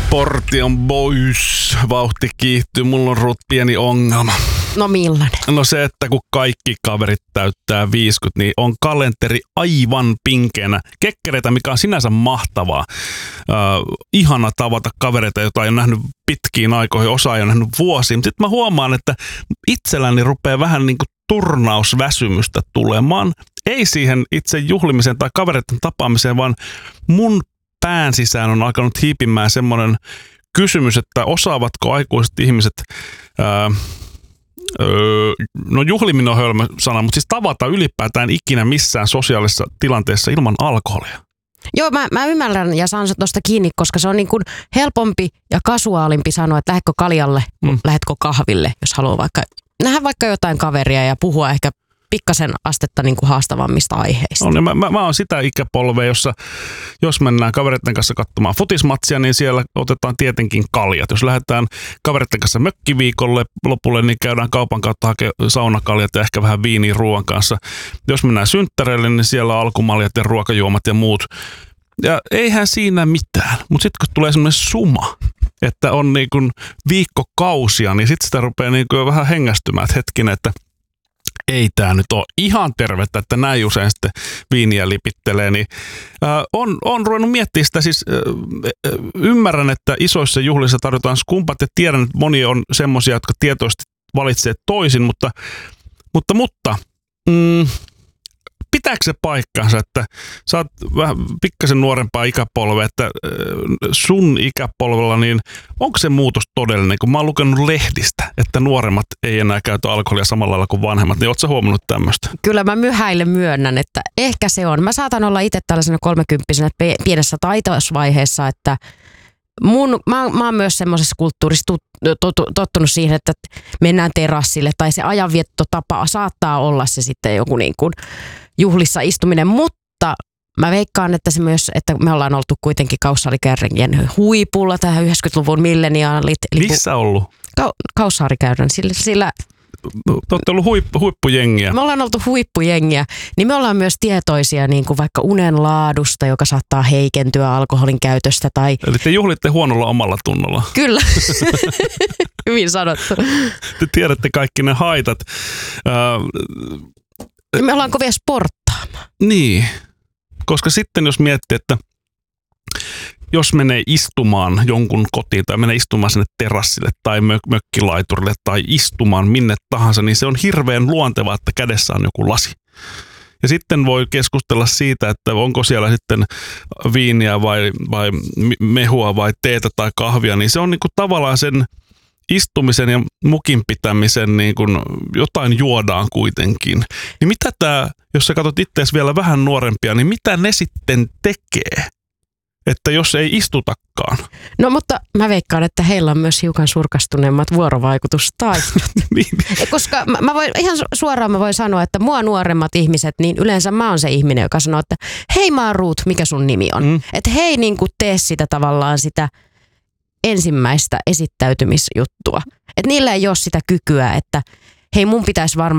Portion boys, vauhti kiihtyy, mulla on pieni ongelma. No millainen? No se, että kun kaikki kaverit täyttää 50, niin on kalenteri aivan pinkeänä. Kekkereitä, mikä on sinänsä mahtavaa. Ihana tavata kavereita, joita ei ole nähnyt pitkiin aikoihin, osa ei ole nähnyt vuosiin. Mutta sitten mä huomaan, että itselläni rupeaa vähän niin kuin turnausväsymystä tulemaan. Ei siihen itse juhlimiseen tai kavereiden tapaamiseen, vaan mun pään sisään on alkanut hiipimään semmoinen kysymys, että osaavatko aikuiset ihmiset, no juhliminen on hölmö sana, mutta siis tavata ylipäätään ikinä missään sosiaalisessa tilanteessa ilman alkoholia. Joo, mä ymmärrän ja saan tuosta kiinni, koska se on niin kuin helpompi ja kasuaalimpi sanoa, että lähdetkö kaljalle, lähdetkö kahville, jos haluaa nähdä vaikka jotain kaveria ja puhua ehkä pikkasen astetta niin kuin haastavammista aiheista. On, mä oon sitä ikäpolvea, jossa jos mennään kavereiden kanssa katsomaan futismatsia, niin siellä otetaan tietenkin kaljat. Jos lähdetään kavereiden kanssa mökkiviikolle lopulle, niin käydään kaupan kautta hakemaan saunakaljat ja ehkä vähän viiniä ruoan kanssa. Jos mennään synttäreille, niin siellä on alkumaljat ja ruokajuomat ja muut. Ja eihän siinä mitään, mutta sitten kun tulee semmoinen suma, että on niin kuin viikkokausia, niin sitten sitä rupeaa niin kuin vähän hengästymään, että hetkinen, että ei tämä nyt ole ihan tervettä, että näin usein sitten viiniä lipittelee, niin on ruvennut miettimään sitä, siis ymmärrän, että isoissa juhlissa tarjotaan skumpat ja tiedän, että moni on semmoisia, jotka tietoisesti valitsee toisin, mutta pitääkö se paikkansa, että sä oot vähän pikkasen nuorempaa ikäpolvea, että sun ikäpolvella, niin onko se muutos todellinen? Kun mä oon lukenut lehdistä, että nuoremmat ei enää käytä alkoholia samalla lailla kuin vanhemmat, niin ootko sä huomannut tämmöistä? Kyllä mä myönnän, että ehkä se on. Mä saatan olla itse tällaisena 30-vuotiaana pienessä taitosvaiheessa, että mä oon myös semmoisessa kulttuurissa tottunut siihen, että mennään terassille tai se ajanviettotapa saattaa olla se sitten joku niin kuin juhlissa istuminen, mutta mä veikkaan, että se myös, että me ollaan oltu kuitenkin Kaussaarikäyrän huipulla tähän 90-luvun milleniaalit. Missä ollut? Kaussaarikäyrän, sillä te olette ollut huippujengiä. Me ollaan oltu huippujengiä, niin me ollaan myös tietoisia niin kuin vaikka unen laadusta, joka saattaa heikentyä alkoholin käytöstä. Eli te juhlitte huonolla omalla tunnolla. Kyllä, hyvin sanottu. Te tiedätte kaikki ne haitat. Me ollaan kovia sporttaamaan. Niin, koska sitten jos miettii, että jos menee istumaan jonkun kotiin tai menee istumaan sinne terassille tai mökkilaiturille tai istumaan minne tahansa, niin se on hirveän luontevaa, että kädessä on joku lasi. Ja sitten voi keskustella siitä, että onko siellä sitten viiniä vai mehua vai teetä tai kahvia, niin se on niin kuin tavallaan sen istumisen ja mukin pitämisen niin kuin jotain juodaan kuitenkin. Niin mitä tämä, jos sä katsot itseäsi vielä vähän nuorempia, niin mitä ne sitten tekee? Että jos ei istutakaan. No mutta mä veikkaan, että heillä on myös hiukan surkastuneemmat vuorovaikutustaidot. Niin. Koska mä voin, ihan suoraan mä voin sanoa, että mua nuoremmat ihmiset, niin yleensä mä oon se ihminen, joka sanoo, että hei mä oon Ruut, mikä sun nimi on? Että hei niin kuin tee sitä tavallaan sitä ensimmäistä esittäytymisjuttua. Että niillä ei ole sitä kykyä, että hei mun pitäisi varmaan